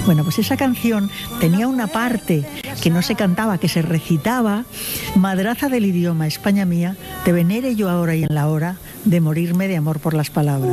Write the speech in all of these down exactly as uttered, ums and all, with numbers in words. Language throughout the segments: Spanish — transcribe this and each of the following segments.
Bueno, pues esa canción tenía una parte que no se cantaba, que se recitaba: madraza del idioma, España mía, te venere yo ahora y en la hora de morirme de amor por las palabras.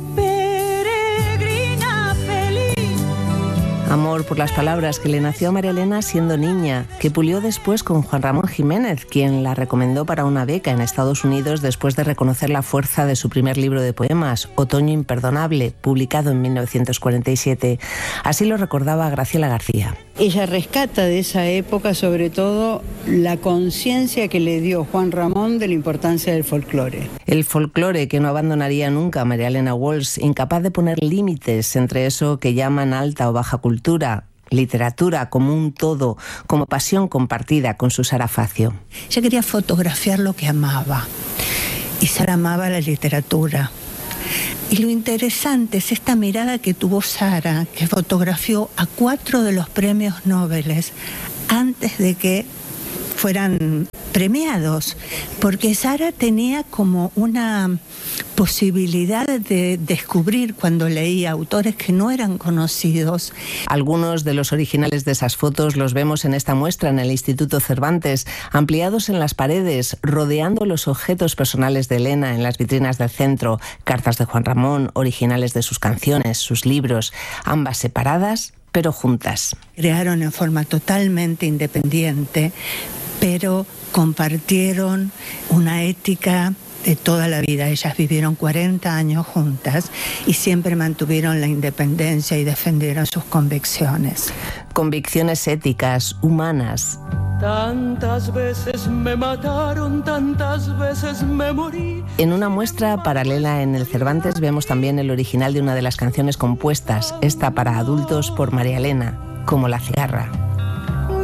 Amor por las palabras que le nació a María Elena siendo niña, que pulió después con Juan Ramón Jiménez, quien la recomendó para una beca en Estados Unidos después de reconocer la fuerza de su primer libro de poemas, Otoño imperdonable, publicado en mil novecientos cuarenta y siete. Así lo recordaba Graciela García. Ella rescata de esa época sobre todo la conciencia que le dio Juan Ramón de la importancia del folclore. El folclore que no abandonaría nunca a María Elena Walsh, incapaz de poner límites entre eso que llaman alta o baja cultura, literatura como un todo, como pasión compartida con su Sara Facio. Ella quería fotografiar lo que amaba, y Sara amaba la literatura. Y lo interesante es esta mirada que tuvo Sara, que fotografió a cuatro de los premios Nobel antes de que fueran premiados, porque Sara tenía como una posibilidad de descubrir cuando leía autores que no eran conocidos. Algunos de los originales de esas fotos los vemos en esta muestra en el Instituto Cervantes, ampliados en las paredes, rodeando los objetos personales de Elena en las vitrinas del centro, cartas de Juan Ramón, originales de sus canciones, sus libros, ambas separadas pero juntas. Crearon en forma totalmente independiente, pero compartieron una ética de toda la vida. Ellas vivieron cuarenta años juntas y siempre mantuvieron la independencia y defendieron sus convicciones. Convicciones éticas, humanas. Tantas veces me mataron, tantas veces me morí. En una muestra paralela en el Cervantes vemos también el original de una de las canciones compuestas, esta para adultos por María Elena, como La cigarra.